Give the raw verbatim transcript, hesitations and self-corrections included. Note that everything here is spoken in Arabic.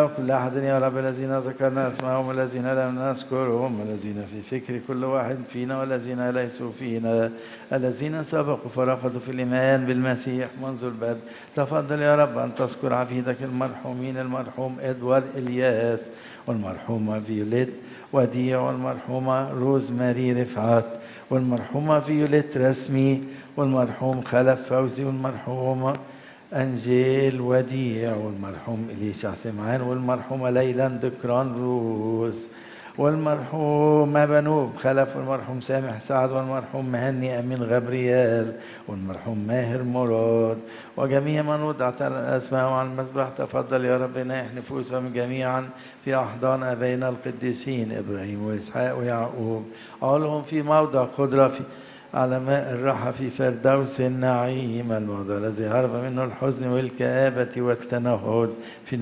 له كل أحد يا رب الذين ذكرنا اسمهم الذين لم نذكرهم الذين في فكر كل واحد فينا والذين ليسوا فينا الذين سبقوا فرفضوا في الإيمان بالمسيح منذ البدء. تفضل يا رب أن تذكر عبيدك المرحومين المرحوم إدوارد إلياس والمرحومة فيوليت وديع والمرحومة روز ماري رفعت والمرحومة فيوليت رسمي والمرحوم خلف فوزي والمرحومة أنجيل وديع والمرحوم إليشع سمعان والمرحومة ليلى دكران روز والمرحوم بنوب خلف والمرحوم سامح سعد والمرحوم مهني أمين غبريال والمرحوم ماهر مراد وجميع من وضعت الأسماء على المسبح. تفضل يا رب ناح نفوسهم جميعا في أحضان أبينا القديسين إبراهيم وإسحاق ويعقوب أولهم في موضع قدرة في على ماء الراحة في فردوس النعيم الموضع الذي هرب منه الحزن والكآبة والتنهد في